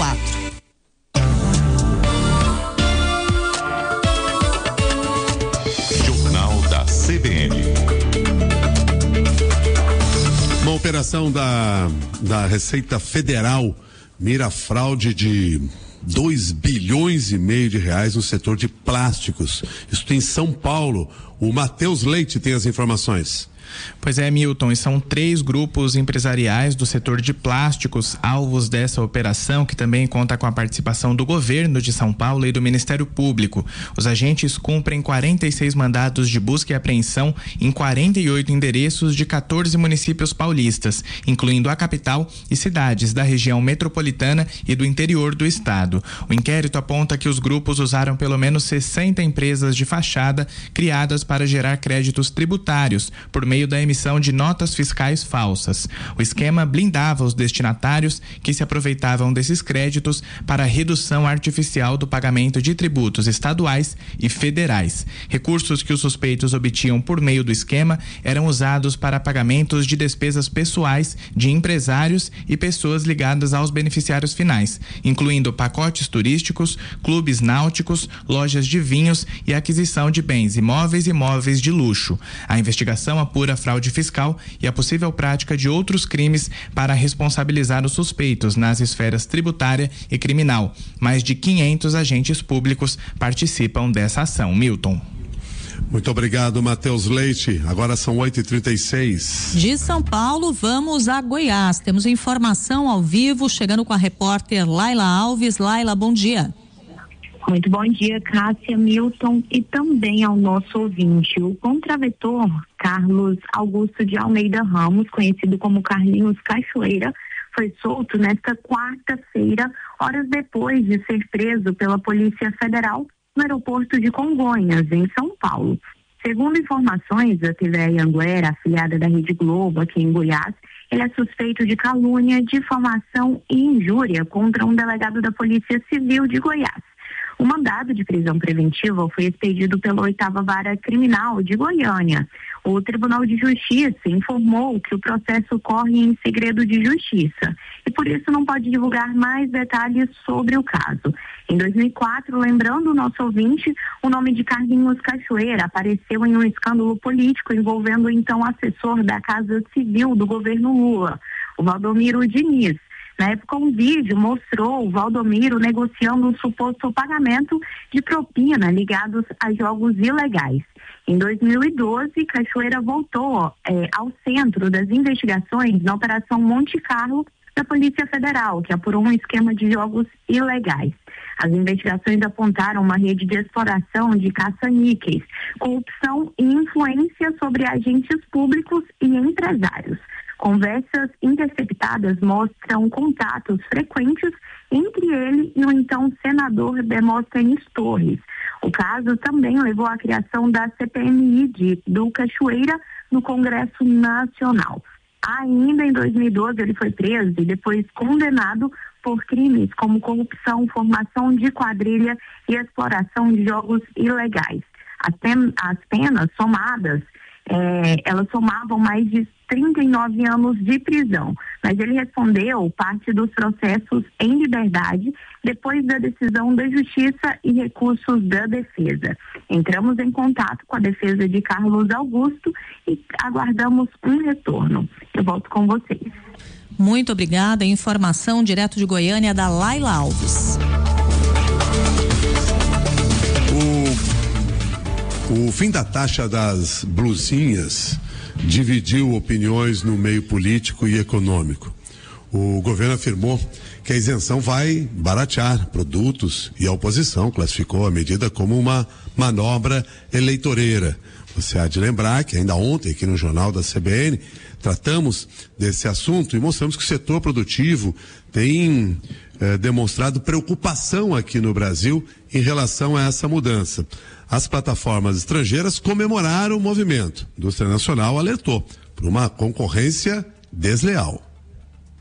4. Jornal da CBN. Uma operação da Receita Federal mira a fraude de 2,5 bilhões de reais no setor de plásticos. Isso em São Paulo. O Matheus Leite tem as informações. Pois é, Milton, e são 3 grupos empresariais do setor de plásticos alvos dessa operação, que também conta com a participação do governo de São Paulo e do Ministério Público. Os agentes cumprem 46 mandados de busca e apreensão em 48 endereços de 14 municípios paulistas, incluindo a capital e cidades da região metropolitana e do interior do estado. O inquérito aponta que os grupos usaram pelo menos 60 empresas de fachada criadas para gerar créditos tributários por meio da emissão de notas fiscais falsas. O esquema blindava os destinatários que se aproveitavam desses créditos para a redução artificial do pagamento de tributos estaduais e federais. Recursos que os suspeitos obtinham por meio do esquema eram usados para pagamentos de despesas pessoais de empresários e pessoas ligadas aos beneficiários finais, incluindo pacotes turísticos, clubes náuticos, lojas de vinhos e aquisição de bens imóveis e móveis de luxo. A investigação apura a fraude fiscal e a possível prática de outros crimes para responsabilizar os suspeitos nas esferas tributária e criminal. Mais de 500 agentes públicos participam dessa ação. Milton. Muito obrigado, Matheus Leite. Agora são 8h36. De São Paulo, vamos a Goiás. Temos informação ao vivo, chegando com a repórter Laila Alves. Laila, bom dia. Muito bom dia, Cássia, Milton e também ao nosso ouvinte. O contraventor Carlos Augusto de Almeida Ramos, conhecido como Carlinhos Cachoeira, foi solto nesta quarta-feira, horas depois de ser preso pela Polícia Federal no aeroporto de Congonhas, em São Paulo. Segundo informações da TV Anhanguera, afiliada da Rede Globo aqui em Goiás, ele é suspeito de calúnia, difamação e injúria contra um delegado da Polícia Civil de Goiás. O mandado de prisão preventiva foi expedido pela 8ª Vara Criminal de Goiânia. O Tribunal de Justiça informou que o processo corre em segredo de justiça e por isso não pode divulgar mais detalhes sobre o caso. Em 2004, lembrando o nosso ouvinte, o nome de Carlinhos Cachoeira apareceu em um escândalo político envolvendo o então assessor da Casa Civil do governo Lula, o Valdomiro Diniz. Na época, um vídeo mostrou o Valdomiro negociando um suposto pagamento de propina ligados a jogos ilegais. Em 2012, Cachoeira voltou ao centro das investigações na Operação Monte Carlo da Polícia Federal, que apurou um esquema de jogos ilegais. As investigações apontaram uma rede de exploração de caça-níqueis, corrupção e influência sobre agentes públicos e empresários. Conversas interceptadas mostram contatos frequentes entre ele e o então senador Demóstenes Torres. O caso também levou à criação da CPMI do Cachoeira no Congresso Nacional. Ainda em 2012 ele foi preso e depois condenado por crimes como corrupção, formação de quadrilha e exploração de jogos ilegais. As penas somadas, elas somavam mais de 39 anos de prisão, mas ele respondeu parte dos processos em liberdade depois da decisão da Justiça e recursos da defesa. Entramos em contato com a defesa de Carlos Augusto e aguardamos um retorno. Eu volto com vocês. Muito obrigada. Informação direto de Goiânia da Laila Alves. O fim da taxa das blusinhas dividiu opiniões no meio político e econômico. O governo afirmou que a isenção vai baratear produtos e a oposição classificou a medida como uma manobra eleitoreira. Você há de lembrar que ainda ontem aqui no Jornal da CBN tratamos desse assunto e mostramos que o setor produtivo tem demonstrado preocupação aqui no Brasil em relação a essa mudança. As plataformas estrangeiras comemoraram o movimento. A indústria nacional alertou por uma concorrência desleal.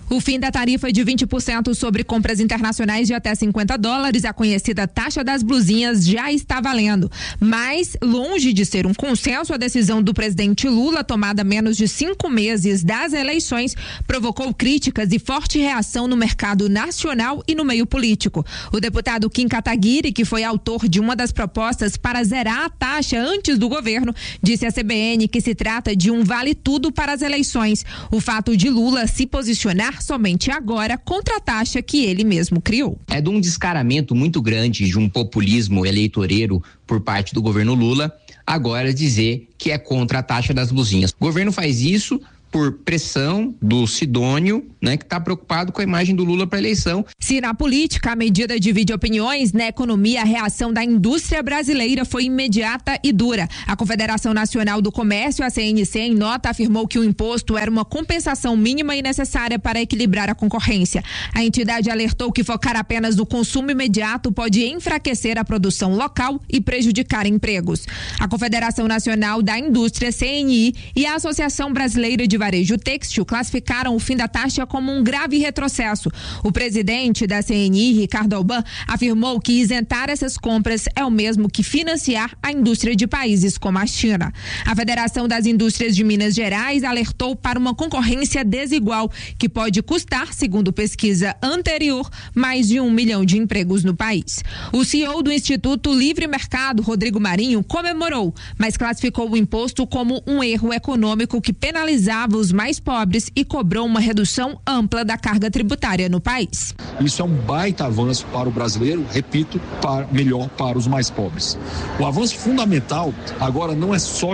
O fim da tarifa de 20% sobre compras internacionais de até $50, a conhecida taxa das blusinhas, já está valendo. Mas, longe de ser um consenso, a decisão do presidente Lula, tomada menos de 5 meses das eleições, provocou críticas e forte reação no mercado nacional e no meio político. O deputado Kim Kataguiri, que foi autor de uma das propostas para zerar a taxa antes do governo, disse à CBN que se trata de um vale-tudo para as eleições. O fato de Lula se posicionar somente agora contra a taxa que ele mesmo criou. É de um descaramento muito grande, de um populismo eleitoreiro por parte do governo Lula, agora dizer que é contra a taxa das blusinhas. O governo faz isso por pressão do Sidônio, né, que está preocupado com a imagem do Lula para a eleição. Se na política a medida divide opiniões, na economia a reação da indústria brasileira foi imediata e dura. A Confederação Nacional do Comércio, a CNC, em nota afirmou que o imposto era uma compensação mínima e necessária para equilibrar a concorrência. A entidade alertou que focar apenas no consumo imediato pode enfraquecer a produção local e prejudicar empregos. A Confederação Nacional da Indústria, CNI, e a Associação Brasileira de Varejo Têxtil classificaram o fim da taxa como um grave retrocesso. O presidente da CNI, Ricardo Alban, afirmou que isentar essas compras é o mesmo que financiar a indústria de países como a China. A Federação das Indústrias de Minas Gerais alertou para uma concorrência desigual que pode custar, segundo pesquisa anterior, mais de 1 milhão de empregos no país. O CEO do Instituto Livre Mercado, Rodrigo Marinho, comemorou, mas classificou o imposto como um erro econômico que penalizava os mais pobres e cobrou uma redução ampla da carga tributária no país. Isso é um baita avanço para o brasileiro, repito, melhor para os mais pobres. O avanço fundamental agora não é só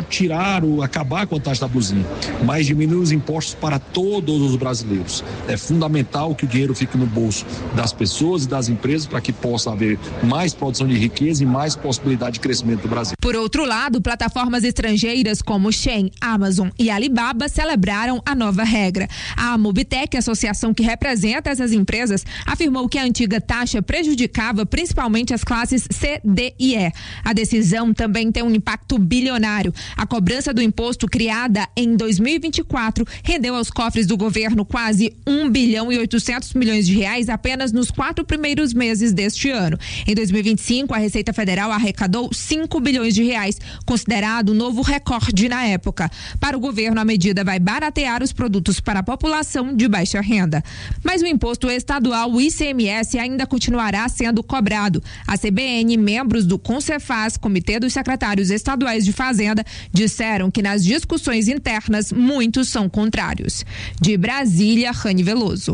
acabar com a taxa da blusinha, mas diminuir os impostos para todos os brasileiros. É fundamental que o dinheiro fique no bolso das pessoas e das empresas para que possa haver mais produção de riqueza e mais possibilidade de crescimento do Brasil. Por outro lado, plataformas estrangeiras como Shein, Amazon e Alibaba celebraram a nova regra. A Mobitech, associação que representa essas empresas, afirmou que a antiga taxa prejudicava principalmente as classes C, D e E. A decisão também tem um impacto bilionário. A cobrança do imposto criada em 2024 rendeu aos cofres do governo quase 1 bilhão e 800 milhões de reais apenas nos 4 primeiros meses deste ano. Em 2025, a Receita Federal arrecadou 5 bilhões de reais, considerado o novo recorde na época. Para o governo, a medida vai baratear os produtos para a população de baixa renda. Mas o imposto estadual, o ICMS, ainda continuará sendo cobrado. A CBN, membros do CONCEFAZ, Comitê dos Secretários Estaduais de Fazenda, disseram que nas discussões internas muitos são contrários. De Brasília, Rani Veloso.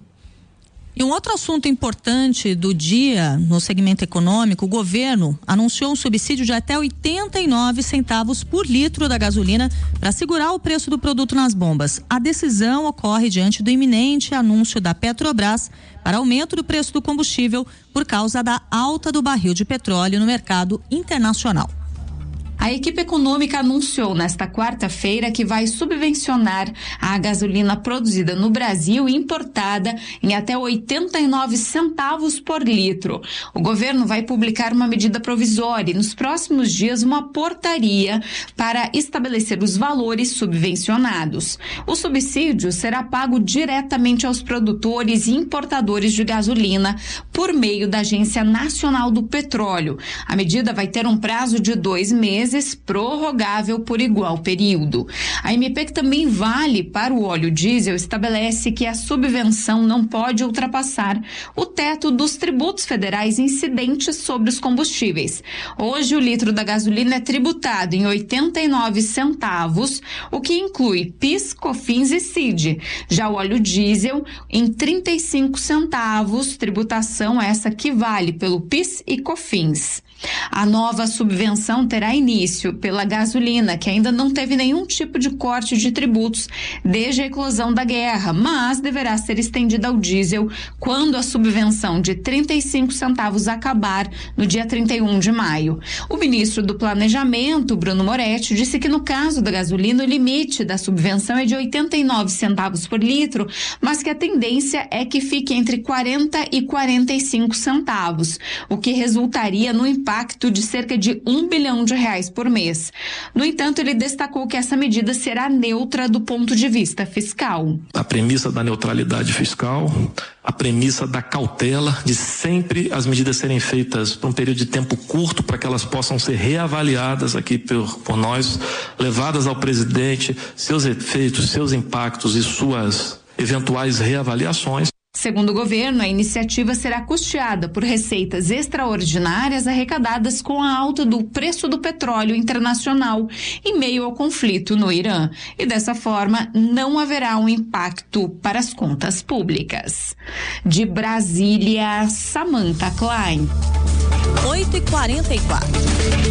E um outro assunto importante do dia no segmento econômico, o governo anunciou um subsídio de até 89 centavos por litro da gasolina para segurar o preço do produto nas bombas. A decisão ocorre diante do iminente anúncio da Petrobras para aumento do preço do combustível por causa da alta do barril de petróleo no mercado internacional. A equipe econômica anunciou nesta quarta-feira que vai subvencionar a gasolina produzida no Brasil e importada em até 89 centavos por litro. O governo vai publicar uma medida provisória e nos próximos dias uma portaria para estabelecer os valores subvencionados. O subsídio será pago diretamente aos produtores e importadores de gasolina por meio da Agência Nacional do Petróleo. A medida vai ter um prazo de 2 meses, prorrogável por igual período. A MP, que também vale para o óleo diesel, estabelece que a subvenção não pode ultrapassar o teto dos tributos federais incidentes sobre os combustíveis. Hoje, o litro da gasolina é tributado em 89 centavos, o que inclui PIS, COFINS e CID. Já o óleo diesel em 35 centavos, tributação essa que vale pelo PIS e COFINS. A nova subvenção terá início pela gasolina, que ainda não teve nenhum tipo de corte de tributos desde a eclosão da guerra, mas deverá ser estendida ao diesel quando a subvenção de 35 centavos acabar no dia 31 de maio. O ministro do Planejamento, Bruno Moretti, disse que no caso da gasolina o limite da subvenção é de 89 centavos por litro, mas que a tendência é que fique entre 40 e 45 centavos, o que resultaria no impacto impacto de cerca de R$1 bilhão por mês. No entanto, ele destacou que essa medida será neutra do ponto de vista fiscal. A premissa da neutralidade fiscal, a premissa da cautela, de sempre as medidas serem feitas por um período de tempo curto para que elas possam ser reavaliadas aqui por nós, levadas ao presidente, seus efeitos, seus impactos e suas eventuais reavaliações. Segundo o governo, a iniciativa será custeada por receitas extraordinárias arrecadadas com a alta do preço do petróleo internacional em meio ao conflito no Irã. E dessa forma, não haverá um impacto para as contas públicas. De Brasília, Samantha Klein. 8h44.